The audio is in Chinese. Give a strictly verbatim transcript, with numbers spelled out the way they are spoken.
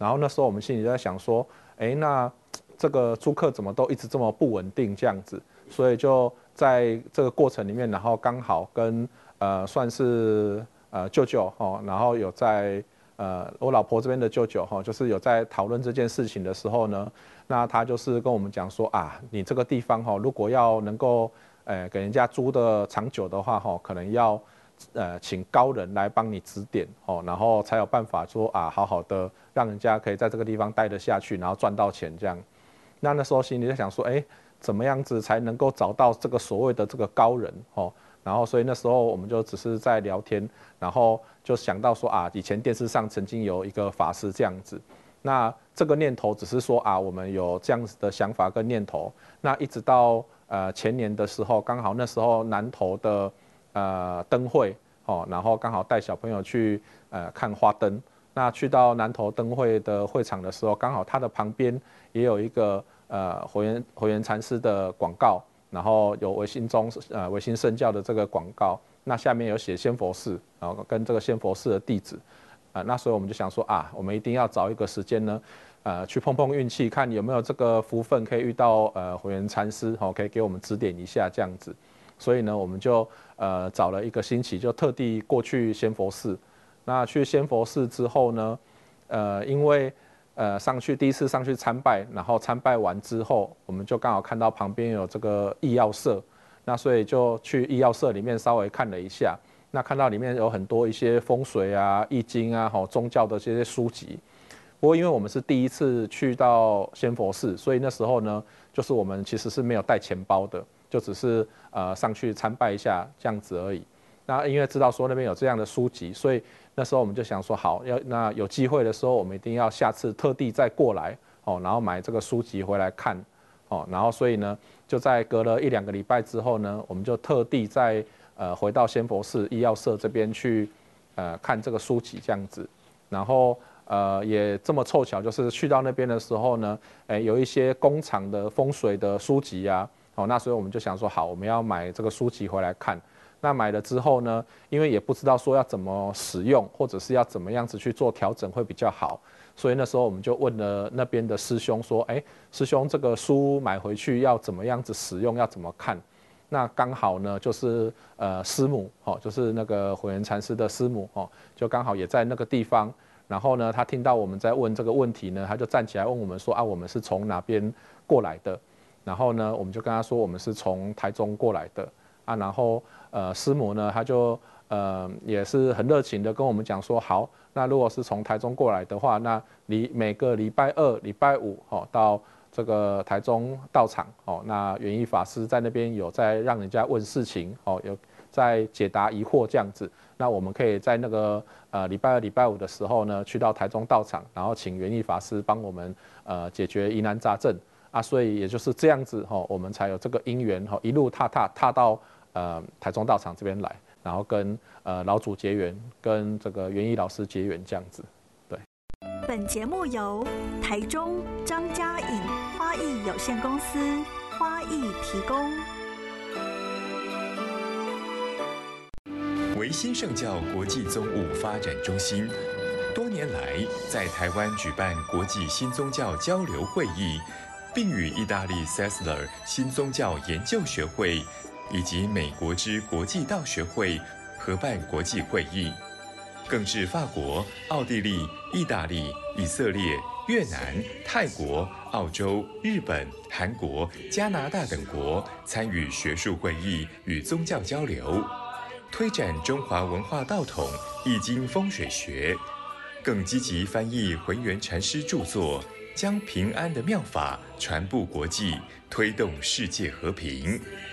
然后那时候我们心里就在想说，哎，那这个租客怎么都一直这么不稳定这样子，所以就在这个过程里面，然后刚好跟呃算是呃舅舅哦，然后有在呃我老婆这边的舅舅哈，就是有在讨论这件事情的时候呢，那他就是跟我们讲说啊，你这个地方哈，如果要能够呃给人家租的长久的话哈，可能要呃请高人来帮你指点哦，然后才有办法说啊，好好的让人家可以在这个地方待得下去，然后赚到钱这样。那那时候心里在想说，哎，怎么样子才能够找到这个所谓的这个高人哦？然后所以那时候我们就只是在聊天，然后就想到说啊，以前电视上曾经有一个法师这样子。那这个念头只是说啊，我们有这样子的想法跟念头。那一直到呃前年的时候，刚好那时候南投的呃灯会哦，然后刚好带小朋友去呃看花灯。那去到南投灯会的会场的时候，刚好它的旁边也有一个呃火源火源禅师的广告，然后有唯心宗呃唯心圣教的这个广告，那下面有写仙佛寺，然后跟这个仙佛寺的地址。啊、呃，那所以我们就想说啊，我们一定要找一个时间呢，呃，去碰碰运气，看有没有这个福分可以遇到呃火源禅师，哦，可以给我们指点一下这样子。所以呢，我们就呃找了一个星期，就特地过去仙佛寺。那去仙佛寺之后呢，呃，因为呃上去第一次上去参拜，然后参拜完之后，我们就刚好看到旁边有这个医药社，那所以就去医药社里面稍微看了一下。那看到里面有很多一些风水啊、易经啊、吼宗教的这些书籍。不过因为我们是第一次去到仙佛寺，所以那时候呢，就是我们其实是没有带钱包的，就只是呃上去参拜一下这样子而已。那因为知道说那边有这样的书籍，所以那时候我们就想说，好，要那有机会的时候，我们一定要下次特地再过来哦，然后买这个书籍回来看哦，然后所以呢，就在隔了一两个礼拜之后呢，我们就特地在呃回到仙佛寺医药社这边去呃看这个书籍这样子，然后呃也这么凑巧，就是去到那边的时候呢，哎有一些工厂的风水的书籍啊，哦，那所以我们就想说，好，我们要买这个书籍回来看。那买了之后呢，因为也不知道说要怎么使用，或者是要怎么样子去做调整会比较好，所以那时候我们就问了那边的师兄说，哎，师兄这个书买回去要怎么样子使用，要怎么看？那刚好呢，就是呃师母哦，就是那个火源禅师的师母哦，就刚好也在那个地方。然后呢，他听到我们在问这个问题呢，他就站起来问我们说啊，我们是从哪边过来的？然后呢，我们就跟他说我们是从台中过来的啊。然后呃师母呢，他就呃也是很热情的跟我们讲说，好，那如果是从台中过来的话，那礼每个礼拜二、礼拜五哦到这个台中道场哦，那元义法师在那边有在让人家问事情哦，有在解答疑惑这样子。那我们可以在那个呃礼拜二、礼拜五的时候呢，去到台中道场，然后请元义法师帮我们呃解决疑难杂症啊。所以也就是这样子哈、哦，我们才有这个因缘哈、哦，一路踏踏踏到呃台中道场这边来，然后跟呃老祖结缘，跟这个元义老师结缘这样子。对。 本节目由台中张家颖花艺有限公司花艺提供。 唯心圣教国际宗务发展中心多年来在台湾举办国际新宗教交流会议，并与意大利 Sessler 新宗教研究学会以及美国之国际道学会合办国际会议，更至法国、奥地利、意大利、以色列、越南、泰国、澳洲、日本、韩国、加拿大等国参与学术会议与宗教交流，推展中华文化道统、易经风水学，更积极翻译浑元禅师著作，将平安的妙法传布国际，推动世界和平。